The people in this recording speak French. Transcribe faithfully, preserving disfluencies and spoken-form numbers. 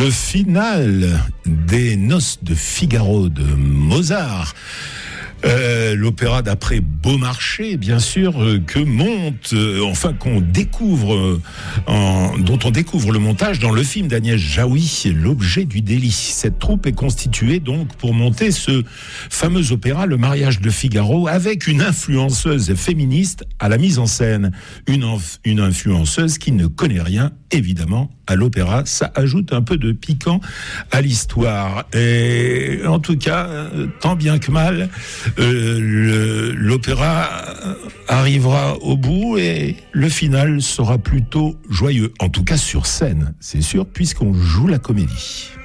Le final des Noces de Figaro de Mozart. Euh, l'opéra d'après Beaumarchais, bien sûr, euh, que monte, euh, enfin qu'on découvre, euh, en, dont on découvre le montage dans le film d'Agnès Jaoui, L'objet du délit. Cette troupe est constituée donc pour monter ce fameux opéra, Le mariage de Figaro, avec une influenceuse féministe à la mise en scène. Une, inf- une influenceuse qui ne connaît rien, évidemment, à l'opéra. Ça ajoute un peu de piquant à l'histoire. Et en tout cas, euh, tant bien que mal, Euh, le, l'opéra arrivera au bout et le final sera plutôt joyeux, en tout cas sur scène, c'est sûr, puisqu'on joue la comédie.